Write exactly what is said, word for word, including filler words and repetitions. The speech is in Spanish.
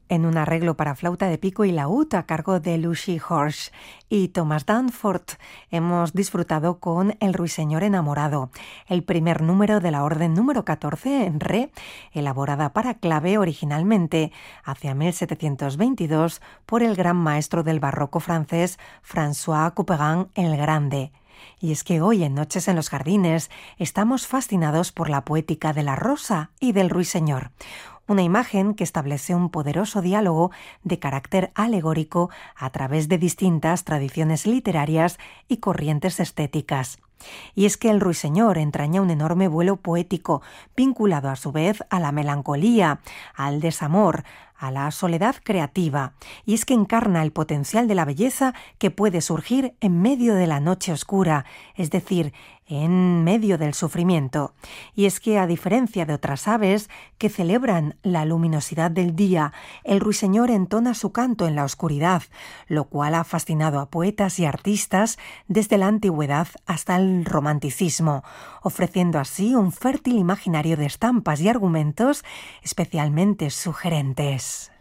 en un arreglo para flauta de pico y laúd a cargo de Lucy Horsch y Thomas Danforth. Hemos disfrutado con El Ruiseñor enamorado, el primer número de la orden número catorce en re, elaborada para clave originalmente hacia mil setecientos veintidós por el gran maestro del barroco francés François Couperin el Grande. Y es que hoy en Noches en los Jardines estamos fascinados por la poética de la rosa y del ruiseñor, una imagen que establece un poderoso diálogo de carácter alegórico a través de distintas tradiciones literarias y corrientes estéticas. Y es que el ruiseñor entraña un enorme vuelo poético, vinculado a su vez a la melancolía, al desamor, a la soledad creativa, y es que encarna el potencial de la belleza que puede surgir en medio de la noche oscura, es decir, en medio del sufrimiento. Y es que, a diferencia de otras aves que celebran la luminosidad del día, el ruiseñor entona su canto en la oscuridad, lo cual ha fascinado a poetas y artistas desde la antigüedad hasta el romanticismo, ofreciendo así un fértil imaginario de estampas y argumentos especialmente sugerentes.